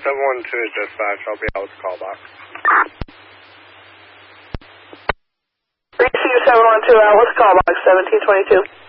712 dispatch, I'll be out with the call box. RECU 712 out with call box 1722.